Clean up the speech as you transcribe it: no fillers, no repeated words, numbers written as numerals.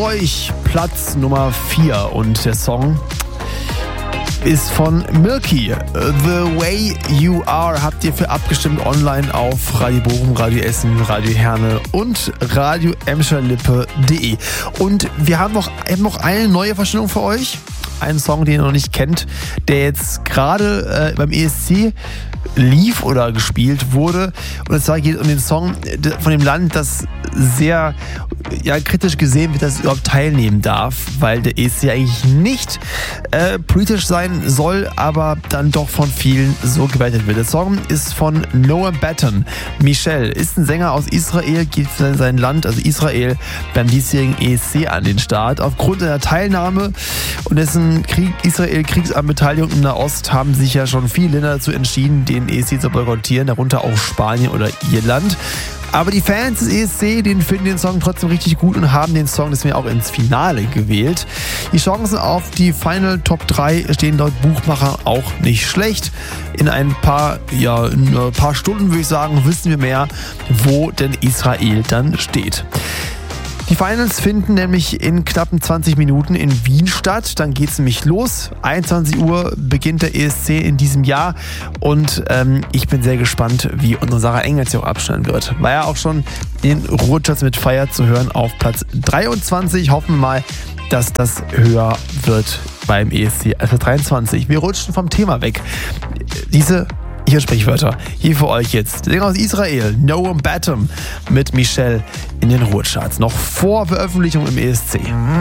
euch Platz Nummer 4 und der Song ist von Milky. The Way You Are habt ihr für abgestimmt online auf Radio Bochum, Radio Essen, Radio Herne und Radio Emscher-Lippe.de. Und wir haben noch eine neue Verstellung für euch. Einen Song, den ihr noch nicht kennt, der jetzt gerade beim ESC lief oder gespielt wurde. Und zwar geht es um den Song von dem Land, das sehr kritisch gesehen wird, dass es überhaupt teilnehmen darf, weil der ESC eigentlich nicht politisch sein soll, aber dann doch von vielen so gewertet wird. Der Song ist von Noah Baton. Michel ist ein Sänger aus Israel, geht für sein Land, also Israel, beim diesjährigen ESC an den Start. Aufgrund seiner Teilnahme und dessen Israel-Kriegsbeteiligung im Nahost haben sich ja schon viele Länder dazu entschieden, den ESC zu boykottieren, darunter auch Spanien oder Irland. Aber die Fans des ESC, denen finden den Song trotzdem richtig gut und haben den Song deswegen auch ins Finale gewählt. Die Chancen auf die Final Top 3 stehen laut Buchmachern auch nicht schlecht. In ein paar Stunden, würde ich sagen, wissen wir mehr, wo denn Israel dann steht. Die Finals finden nämlich in knappen 20 Minuten in Wien statt. Dann geht es nämlich los. 21 Uhr beginnt der ESC in diesem Jahr. Und ich bin sehr gespannt, wie unsere Sarah Engels hier auch abschneiden wird. War ja auch schon in Ruhrcharts mit Feier zu hören auf Platz 23. Hoffen wir mal, dass das höher wird beim ESC als 23. Wir rutschen vom Thema weg. Diese Sprichwörter hier für euch jetzt. Der Sänger aus Israel, Noah Baton mit Michel in den Ruhrcharts. Noch vor Veröffentlichung im ESC.